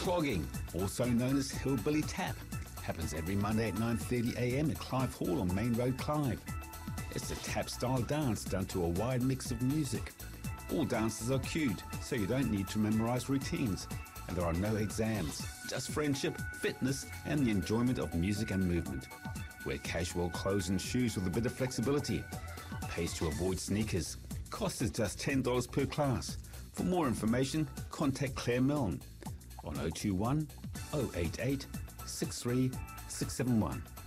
Clogging, also known as Hillbilly Tap, happens every Monday at 9:30 a.m. at Clive Hall on Main Road, Clive. It's a tap-style dance done to a wide mix of music. All dances are cued, so you don't need to memorize routines, and there are no exams, just friendship, fitness, and the enjoyment of music and movement. Wear casual clothes and shoes with a bit of flexibility. Pays to avoid sneakers. Cost is just $10 per class. For more information, contact Claire Milne on 021 088 63 671.